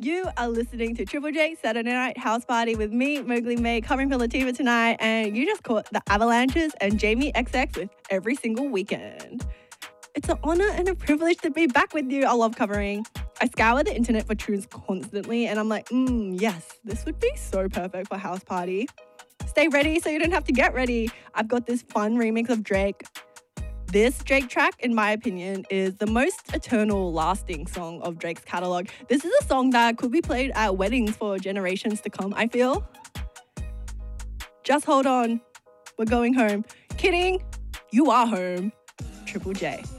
You are listening to Triple J Saturday Night House Party with me, Mowgli May, covering for Lativa tonight, and you just caught the Avalanches and Jamie XX with Every Single Weekend. It's an honor and a privilege to be back with you. I love covering. I scour the internet for tunes constantly, and I'm like, yes, this would be so perfect for House Party. Stay ready so you don't have to get ready. I've got this fun remix of Drake. This Drake track, in my opinion, is the most eternal, lasting song of Drake's catalogue. This is a song that could be played at weddings for generations to come, I feel. Just hold on. We're going home. Kidding. You are home. Triple J.